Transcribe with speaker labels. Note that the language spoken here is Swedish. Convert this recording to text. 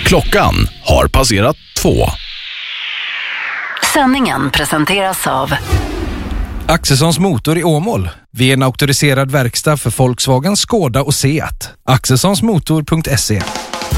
Speaker 1: Klockan har passerat 2.
Speaker 2: Sändningen presenteras av
Speaker 3: Axelssons Motor i Åmål. Vi är en auktoriserad verkstad för Volkswagen, Skoda och Seat. Axelssonsmotor.se.